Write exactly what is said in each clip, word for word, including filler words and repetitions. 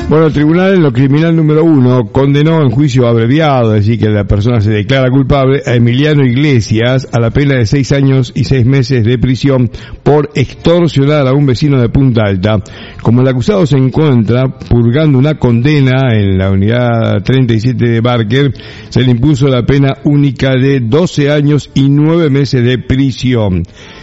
Bueno, el tribunal en lo criminal número uno condenó en juicio abreviado, es decir, que la persona se declara culpable, a Emiliano Iglesias a la pena de seis años y seis meses de prisión por extorsionar a un vecino de Punta Alta. Como el acusado se encuentra purgando una condena en la unidad treinta y siete de Barker, se le impuso la pena única de doce años y nueve meses de prisión.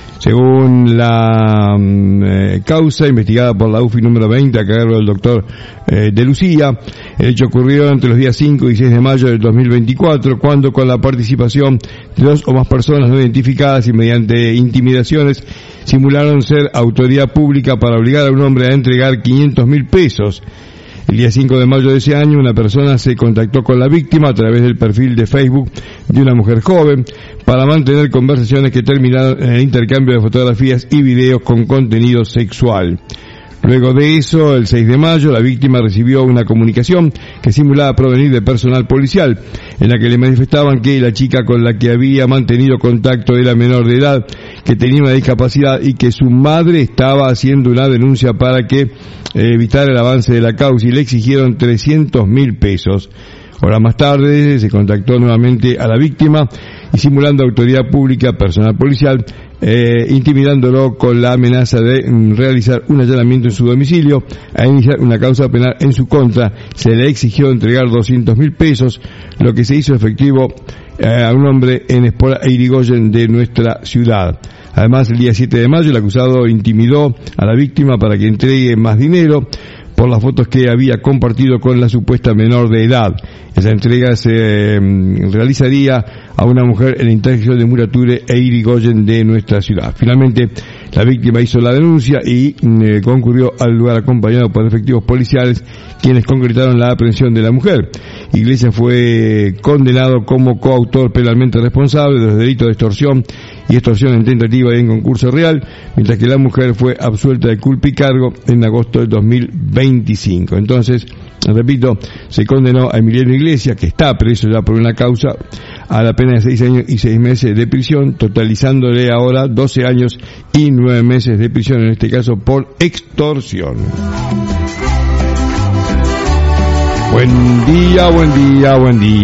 Según la eh, causa investigada por la U F I número veinte a cargo del doctor eh, de Lucía, el hecho ocurrió entre los días cinco y seis de mayo del dos mil veinticuatro, cuando con la participación de dos o más personas no identificadas y mediante intimidaciones simularon ser autoridad pública para obligar a un hombre a entregar quinientos mil pesos. El día cinco de mayo de ese año, una persona se contactó con la víctima a través del perfil de Facebook de una mujer joven para mantener conversaciones que terminaron en el intercambio de fotografías y videos con contenido sexual. Luego de eso, el seis de mayo, la víctima recibió una comunicación que simulaba provenir de personal policial, en la que le manifestaban que la chica con la que había mantenido contacto era menor de edad, que tenía una discapacidad y que su madre estaba haciendo una denuncia para que eh, evitara el avance de la causa, y le exigieron trescientos mil pesos. Horas más tarde se contactó nuevamente a la víctima y, simulando autoridad pública, personal policial, eh, intimidándolo con la amenaza de mm, realizar un allanamiento en su domicilio, a iniciar una causa penal en su contra, se le exigió entregar doscientos mil pesos, lo que se hizo efectivo eh, a un hombre en Espora e Irigoyen de nuestra ciudad. Además, el día siete de mayo, el acusado intimidó a la víctima para que entregue más dinero por las fotos que había compartido con la supuesta menor de edad. Esa entrega se eh, realizaría a una mujer en la intersección de Murature e Irigoyen de nuestra ciudad. Finalmente, la víctima hizo la denuncia y eh, concurrió al lugar acompañado por efectivos policiales, quienes concretaron la aprehensión de la mujer. Iglesias fue condenado como coautor penalmente responsable de los delitos de extorsión y extorsión en tentativa y en concurso real, mientras que la mujer fue absuelta de culpa y cargo en agosto del dos mil veinticinco. Entonces, repito, se condenó a Emiliano Iglesias, que está preso ya por una causa, a la pena de seis años y seis meses de prisión, totalizándole ahora doce años y nueve meses de prisión, en este caso por extorsión. Buen día, buen día, buen día.